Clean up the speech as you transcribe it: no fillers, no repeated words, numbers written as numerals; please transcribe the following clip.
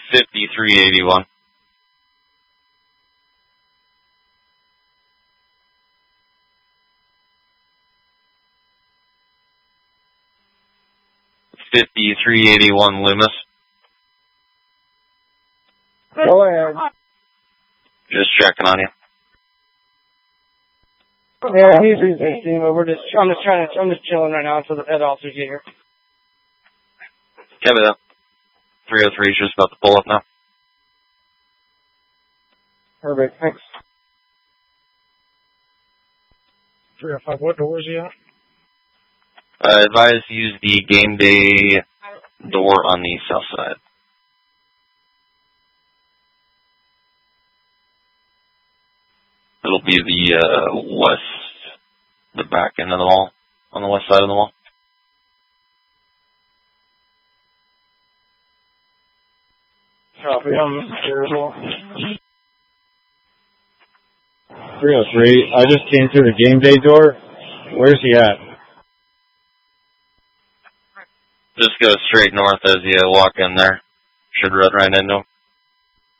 5381. $53.81 Loomis. Go ahead. Just checking on you. Yeah, he's resisting, but I'm just chilling right now until the head officers get here. Copy that. 303 is just about to pull up now. Perfect, thanks. 305, what door is he at? Advise use the game day door on the south side. It'll be the the back end of the wall, on the west side of the wall. Copy, I'm terrible. 303, I just came through the game day door. Where's he at? Just go straight north as you walk in there. Should run right into him.